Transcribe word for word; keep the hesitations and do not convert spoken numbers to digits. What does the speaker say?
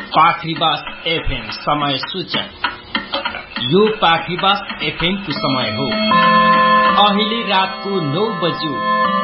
पाखरीबास FM समय सूचक। यो पाखरीबास एफएम को समय हो अहिले रातको नौ बज्यो